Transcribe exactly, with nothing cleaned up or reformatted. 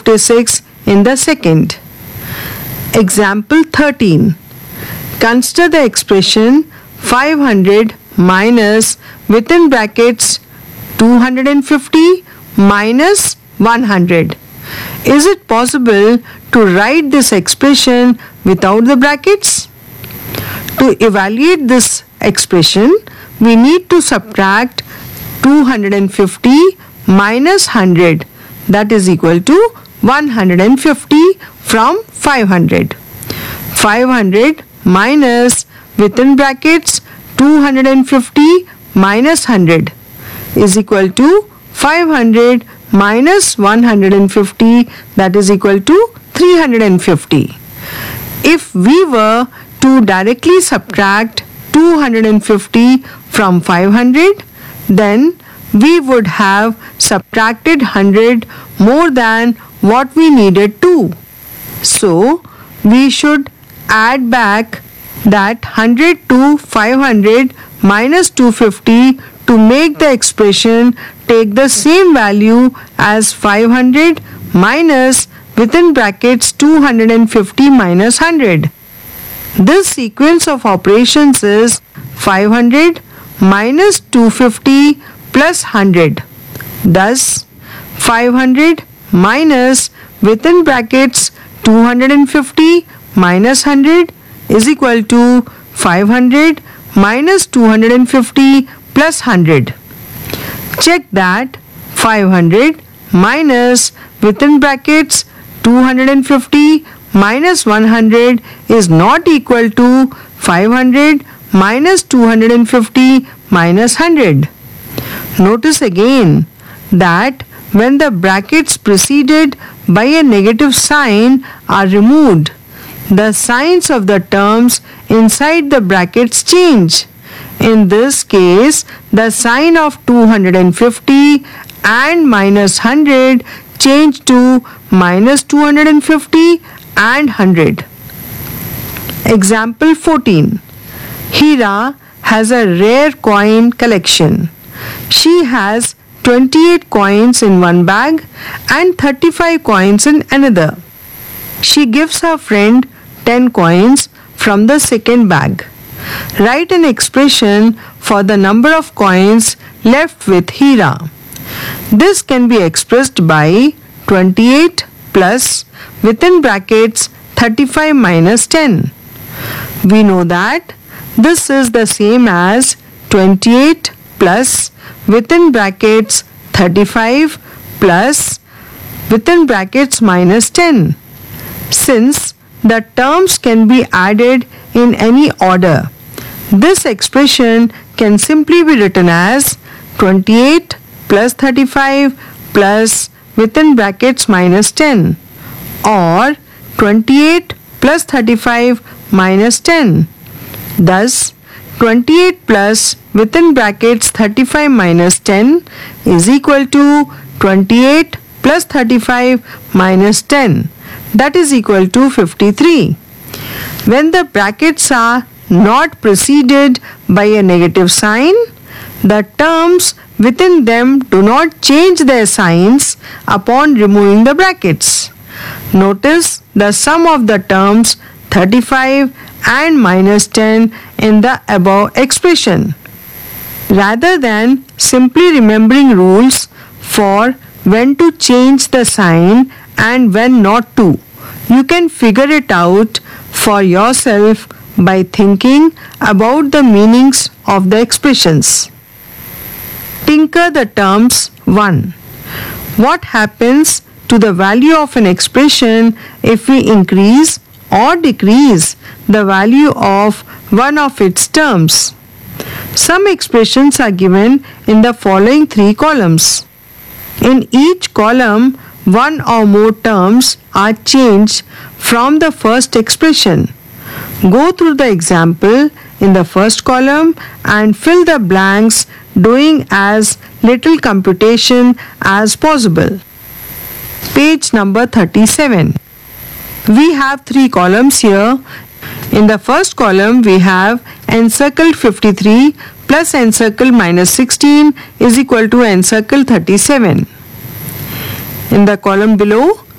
fifty-six in the second. Example thirteen. Consider the expression five hundred minus within brackets two hundred fifty minus one hundred. Is it possible to write this expression without the brackets? To evaluate this expression, we need to subtract two hundred fifty minus one hundred, that is equal to one hundred fifty from five hundred. five hundred minus within brackets two hundred fifty minus one hundred is equal to five hundred minus one hundred fifty, that is equal to three hundred fifty. If we were to directly subtract two hundred fifty from five hundred, then we would have subtracted one hundred more than what we needed to. So, we should add back that one hundred to five hundred minus two hundred fifty to make the expression take the same value as five hundred minus within brackets two hundred fifty minus one hundred. This sequence of operations is five hundred minus two hundred fifty plus one hundred. Thus, five hundred minus within brackets two hundred fifty minus one hundred is equal to five hundred minus two hundred fifty plus one hundred. Check that five hundred minus within brackets two hundred fifty minus one hundred is not equal to five hundred minus two hundred fifty minus one hundred. Notice again that when the brackets preceded by a negative sign are removed, the signs of the terms inside the brackets change. In this case, the sign of two hundred fifty and minus one hundred change to minus two hundred fifty and one hundred. Example fourteen. Hira has a rare coin collection. She has twenty-eight coins in one bag and thirty-five coins in another. She gives her friend ten coins from the second bag. Write an expression for the number of coins left with Hira. This can be expressed by twenty-eight plus within brackets thirty-five minus ten. We know that this is the same as twenty-eight plus within brackets thirty-five plus within brackets minus ten. Since the terms can be added in any order, this expression can simply be written as twenty-eight plus thirty-five plus within brackets minus ten, or twenty-eight plus thirty-five minus ten. Thus, twenty-eight plus within brackets thirty-five minus ten is equal to twenty-eight plus thirty-five minus ten, that is equal to fifty-three. When the brackets are not preceded by a negative sign, the terms within them do not change their signs upon removing the brackets. Notice the sum of the terms thirty-five and minus ten in the above expression. Rather than simply remembering rules for when to change the sign and when not to, you can figure it out for yourself by thinking about the meanings of the expressions. Tinker the terms one. What happens to the value of an expression if we increase or decrease the value of one of its terms? Some expressions are given in the following three columns. In each column, one or more terms are changed from the first expression. Go through the example in the first column and fill the blanks, doing as little computation as possible. Page number thirty-seven. We have three columns here. In the first column, we have encircled fifty-three plus encircled minus sixteen is equal to encircled thirty-seven. In the column below,